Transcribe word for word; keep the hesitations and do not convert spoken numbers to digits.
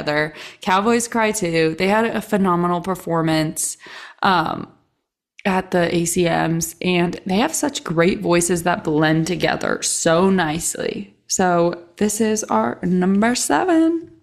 together. Cowboys Cry too. They had a phenomenal performance um, at the A C Ms, and they have such great voices that blend together so nicely. So this is our number seven.